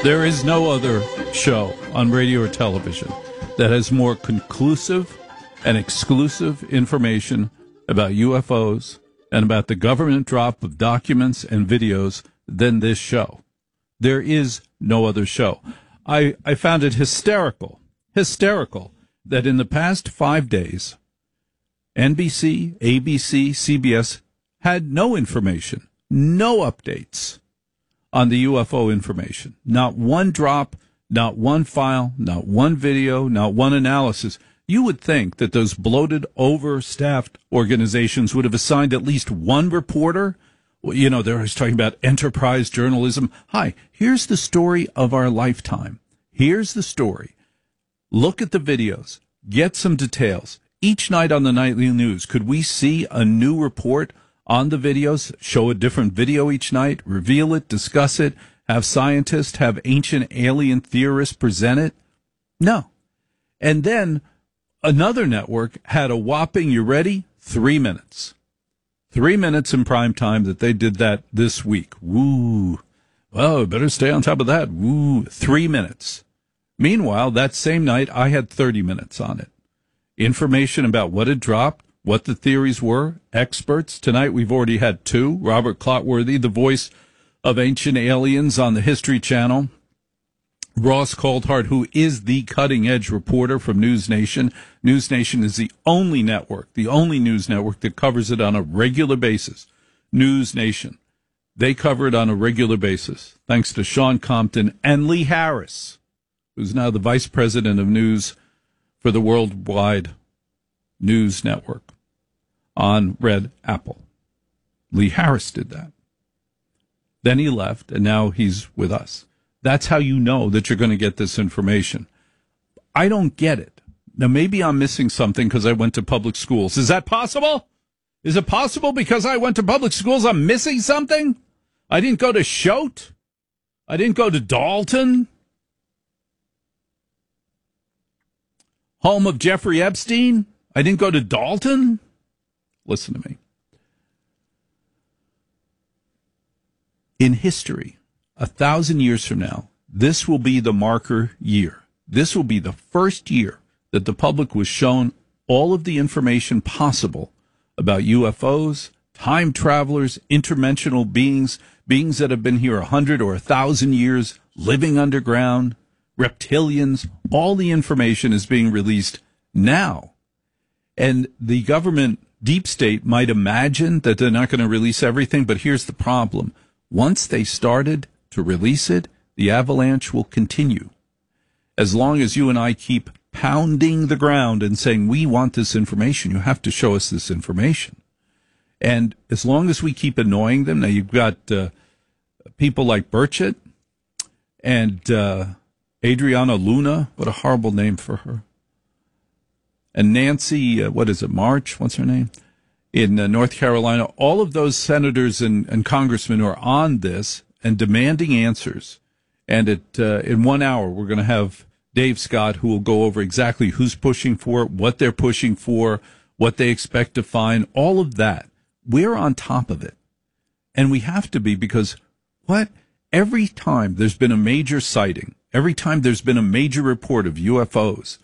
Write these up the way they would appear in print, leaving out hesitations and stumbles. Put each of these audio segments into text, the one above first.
There is no other show on radio or television that has more conclusive and exclusive information about UFOs and about the government drop of documents and videos than this show. There is no other show. I found it hysterical that in the past 5 days, NBC, ABC, CBS had no information, no updates on the UFO information. Not one drop, not one file, not one video, not one analysis. You would think that those bloated, overstaffed organizations would have assigned at least one reporter. You know, they're always talking about enterprise journalism. Hi, here's the story of our lifetime. Here's the story. Look at the videos. Get some details. Each night on the nightly news, could we see a new report on the videos, show a different video each night, reveal it, discuss it, have scientists, have ancient alien theorists present it? No. And then another network had a whopping, you ready? 3 minutes. 3 minutes in prime time that they did that this week. Woo. Well, better stay on top of that. Woo. 3 minutes. Meanwhile, that same night, I had 30 minutes on it. Information about what had dropped, what the theories were, experts. Tonight we've already had two. Robert Clotworthy, the voice of ancient aliens on the History Channel. Ross Coulthart, who is the cutting-edge reporter from News Nation. News Nation is the only network, the only news network that covers it on a regular basis. News Nation. They cover it on a regular basis, thanks to Sean Compton and Lee Harris, who's now the vice president of news for the Worldwide News Network on Red Apple. Lee Harris did that. Then he left, and now he's with us. That's how you know that you're going to get this information. I don't get it. Now, maybe I'm missing something because I went to public schools. Is that possible? Is it possible because I went to public schools I'm missing something? I didn't go to Choate. I didn't go to Dalton. Home of Jeffrey Epstein. I didn't go to Dalton. Listen to me. In history, 1,000 years from now, this will be the marker year. This will be the first year that the public was shown all of the information possible about UFOs, time travelers, interdimensional beings, beings that have been here 100 or 1,000 years, living underground, reptilians. All the information is being released now. And the government, deep state, might imagine that they're not going to release everything, but here's the problem. Once they started to release it, the avalanche will continue. As long as you and I keep pounding the ground and saying, we want this information, you have to show us this information. And as long as we keep annoying them, now you've got people like Burchett and Adriana Luna, what a horrible name for her. And Nancy, March, what's her name? In North Carolina, all of those senators and congressmen are on this and demanding answers. And in 1 hour, we're going to have Dave Scott, who will go over exactly who's pushing for it, what they're pushing for, what they expect to find, all of that. We're on top of it. And we have to be because every time there's been a major sighting, every time there's been a major report of UFOs,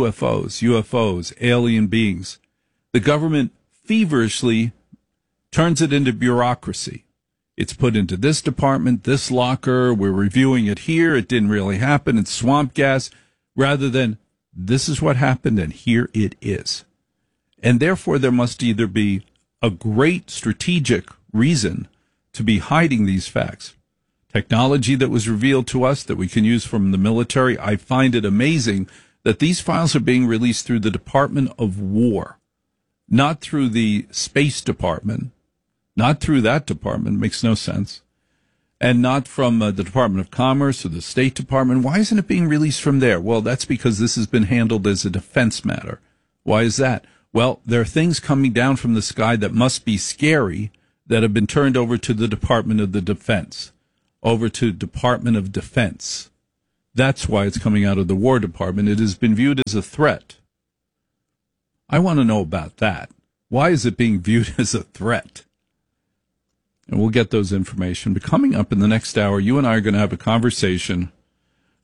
alien beings, the government feverishly turns it into bureaucracy. It's put into this department, this locker, we're reviewing it here, it didn't really happen, it's swamp gas, rather than this is what happened and here it is. And therefore there must either be a great strategic reason to be hiding these facts. Technology that was revealed to us that we can use from the military. I find it amazing that these files are being released through the Department of War, not through the Space Department, not through that department, makes no sense, and not from the Department of Commerce or the State Department. Why isn't it being released from there? Well, that's because this has been handled as a defense matter. Why is that? Well, there are things coming down from the sky that must be scary that have been turned over to the Department of the Defense, over to Department of Defense. That's why it's coming out of the War Department. It has been viewed as a threat. I want to know about that. Why is it being viewed as a threat? And we'll get those information. But coming up in the next hour, you and I are going to have a conversation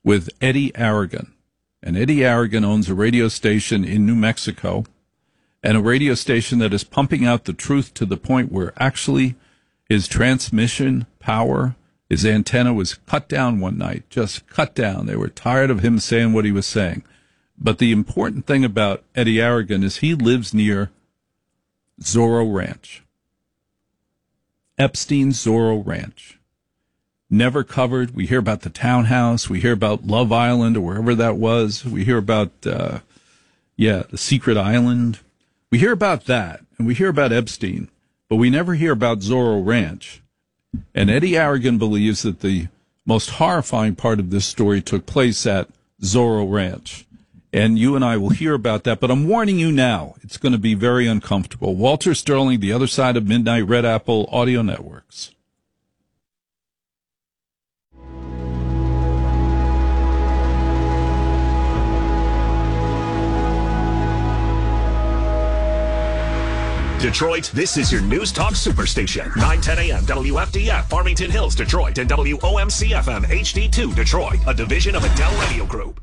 with Eddie Aragon. And Eddie Aragon owns a radio station in New Mexico, and a radio station that is pumping out the truth to the point where actually his transmission power, his antenna was cut down one night, just cut down. They were tired of him saying what he was saying. But the important thing about Eddie Aragon is he lives near Zorro Ranch. Epstein Zorro Ranch. Never covered. We hear about the townhouse. We hear about Love Island or wherever that was. We hear about, the Secret Island. We hear about that, and we hear about Epstein, but we never hear about Zorro Ranch. And Eddie Aragon believes that the most horrifying part of this story took place at Zorro Ranch. And you and I will hear about that, but I'm warning you now, it's going to be very uncomfortable. Walter Sterling, The Other Side of Midnight, Red Apple Audio Networks. Detroit, this is your News Talk Superstation. 9:10 a.m. WFDF, Farmington Hills, Detroit, and WOMC-FM HD2, Detroit, a division of Adele Radio Group.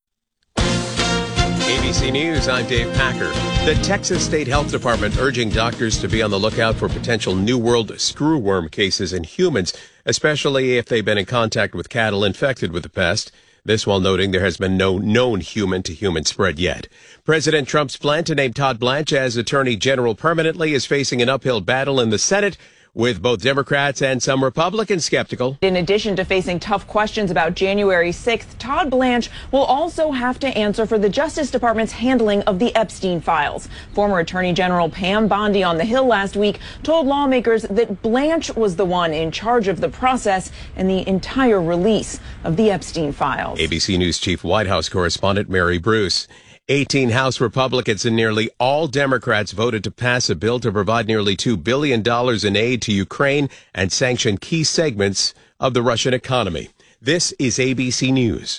ABC News, I'm Dave Packer. The Texas State Health Department urging doctors to be on the lookout for potential New World screwworm cases in humans, especially if they've been in contact with cattle infected with the pest. This while noting there has been no known human-to-human spread yet. President Trump's plan to name Todd Blanche as Attorney General permanently is facing an uphill battle in the Senate, with both Democrats and some Republicans skeptical. In addition to facing tough questions about January 6th, Todd Blanche will also have to answer for the Justice Department's handling of the Epstein files. Former Attorney General Pam Bondi on the Hill last week told lawmakers that Blanche was the one in charge of the process and the entire release of the Epstein files. ABC News Chief White House correspondent Mary Bruce. 18 House Republicans and nearly all Democrats voted to pass a bill to provide nearly $2 billion in aid to Ukraine and sanction key segments of the Russian economy. This is ABC News.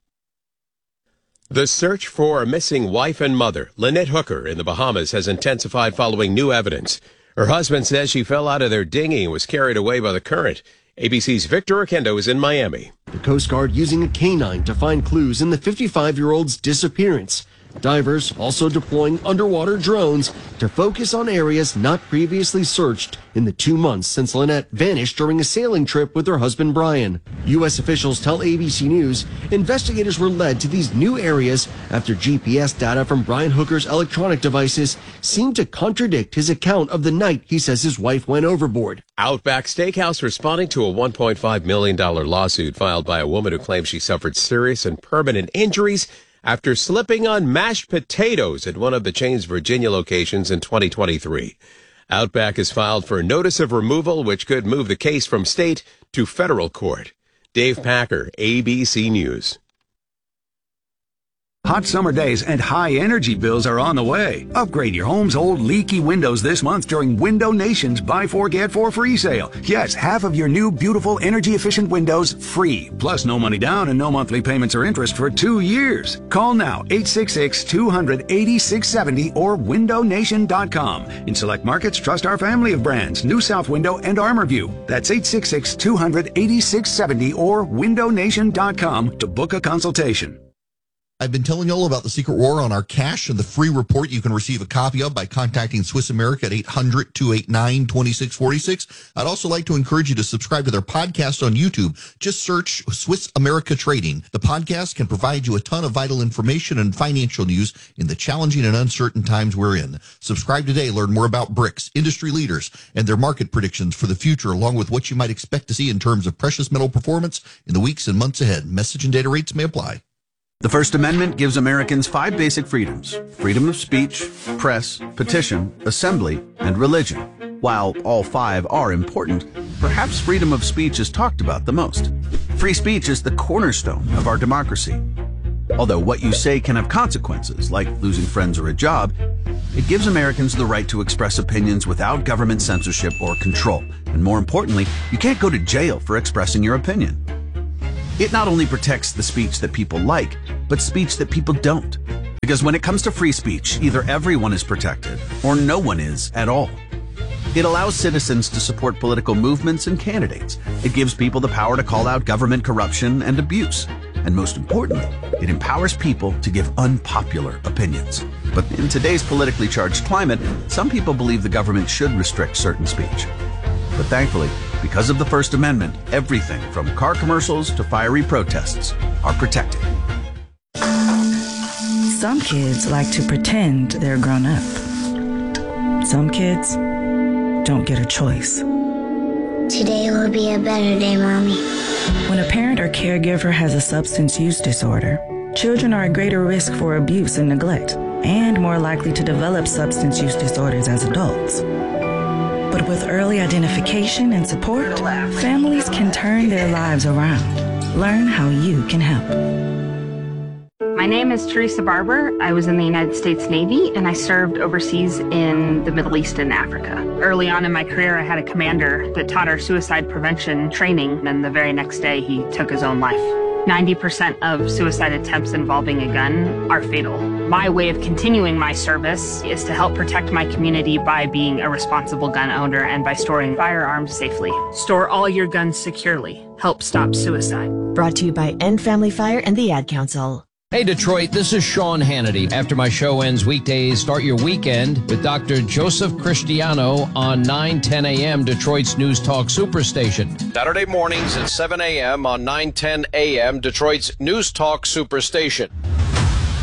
The search for a missing wife and mother, Lynette Hooker, in the Bahamas has intensified following new evidence. Her husband says she fell out of their dinghy and was carried away by the current. ABC's Victor Oquendo is in Miami. The Coast Guard using a canine to find clues in the 55-year-old's disappearance. Divers also deploying underwater drones to focus on areas not previously searched in the 2 months since Lynette vanished during a sailing trip with her husband Brian. U.S. officials tell ABC News investigators were led to these new areas after GPS data from Brian Hooker's electronic devices seemed to contradict his account of the night he says his wife went overboard. Outback Steakhouse responding to a $1.5 million lawsuit filed by a woman who claims she suffered serious and permanent injuries after slipping on mashed potatoes at one of the chain's Virginia locations in 2023. Outback has filed for a notice of removal, which could move the case from state to federal court. Dave Packer, ABC News. Hot summer days and high energy bills are on the way. Upgrade your home's old leaky windows this month during Window Nation's Buy 4 Get 4 free sale. Yes, half of your new beautiful energy efficient windows free. Plus no money down and no monthly payments or interest for 2 years. Call now 866-200-8670 or windownation.com. In select markets, trust our family of brands, New South Window and ArmorView. That's 866-200-8670 or windownation.com to book a consultation. I've been telling you all about the Secret War on our cash and the free report you can receive a copy of by contacting Swiss America at 800-289-2646. I'd also like to encourage you to subscribe to their podcast on YouTube. Just search Swiss America Trading. The podcast can provide you a ton of vital information and financial news in the challenging and uncertain times we're in. Subscribe today. Learn more about BRICS, industry leaders, and their market predictions for the future, along with what you might expect to see in terms of precious metal performance in the weeks and months ahead. Message and data rates may apply. The First Amendment gives Americans 5 basic freedoms: freedom of speech, press, petition, assembly, and religion. While all 5 are important, perhaps freedom of speech is talked about the most. Free speech is the cornerstone of our democracy. Although what you say can have consequences, like losing friends or a job, it gives Americans the right to express opinions without government censorship or control. And more importantly, you can't go to jail for expressing your opinion. It not only protects the speech that people like, but speech that people don't. Because when it comes to free speech, either everyone is protected or no one is at all. It allows citizens to support political movements and candidates. It gives people the power to call out government corruption and abuse. And most importantly, it empowers people to give unpopular opinions. But in today's politically charged climate, some people believe the government should restrict certain speech. But thankfully, because of the First Amendment, everything from car commercials to fiery protests are protected. Some kids like to pretend they're grown up. Some kids don't get a choice. Today will be a better day, Mommy. When a parent or caregiver has a substance use disorder, children are at greater risk for abuse and neglect, and more likely to develop substance use disorders as adults. But with early identification and support, families can turn their lives around. Learn how you can help. My name is Teresa Barber. I was in the United States Navy, and I served overseas in the Middle East and Africa. Early on in my career, I had a commander that taught our suicide prevention training, and the very next day, he took his own life. 90% of suicide attempts involving a gun are fatal. My way of continuing my service is to help protect my community by being a responsible gun owner and by storing firearms safely. Store all your guns securely. Help stop suicide. Brought to you by End Family Fire and the Ad Council. Hey, Detroit, this is Sean Hannity. After my show ends weekdays, start your weekend with Dr. Joseph Cristiano on 9:10 a.m. Detroit's News Talk Superstation. Saturday mornings at 7 a.m. on 9:10 a.m. Detroit's News Talk Superstation.